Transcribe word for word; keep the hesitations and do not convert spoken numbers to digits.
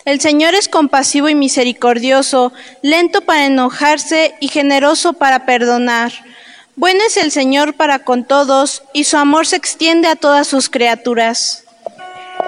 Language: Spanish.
El Señor es compasivo y misericordioso, lento para enojarse y generoso para perdonar. Bueno es el Señor para con todos, y su amor se extiende a todas sus criaturas.